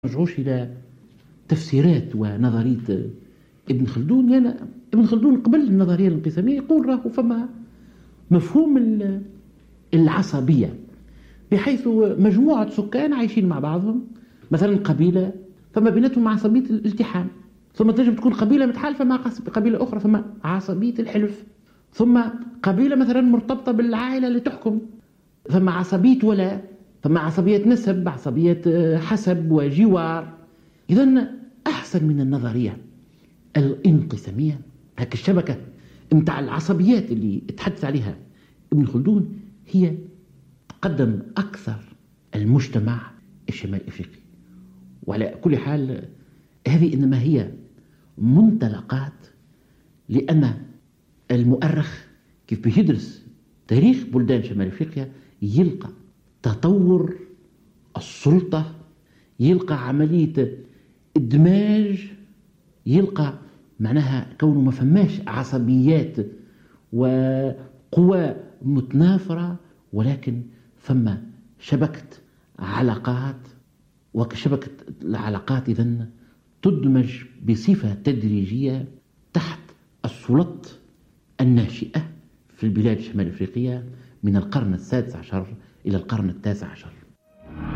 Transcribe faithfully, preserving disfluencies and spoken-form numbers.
نرجعوش إلى تفسيرات ونظرية ابن خلدون، لأن يعني ابن خلدون قبل النظرية الانقسامية يقول راهو فما مفهوم العصبية، بحيث مجموعة سكان عايشين مع بعضهم، مثلا قبيلة فما بيناتهم عصبية الالتحام، ثم تنجم تكون قبيلة متحالفة مع قبيلة أخرى فما عصبية الحلف، ثم قبيلة مثلا مرتبطة بالعائلة اللي تحكم فما عصبية ولاء، فما عصبية نسب، عصبية حسب وجوار. إذن أحسن من النظرية الانقسامية هك الشبكة متاع العصبيات اللي تحدث عليها ابن خلدون هي تقدم أكثر المجتمع الشمال الأفريقي. وعلى كل حال هذه إنما هي منطلقات، لأن المؤرخ كيف بيدرس تاريخ بلدان شمال أفريقيا يلقى تطور السلطة، يلقى عملية إدماج، يلقى معناها كونه ما فماش عصبيات وقوى متنافرة، ولكن فما شبكة علاقات، وكشبكة العلاقات إذن تدمج بصفة تدريجية تحت السلط الناشئة في البلاد الشمال الأفريقية من القرن السادس عشر إلى القرن التاسع عشر.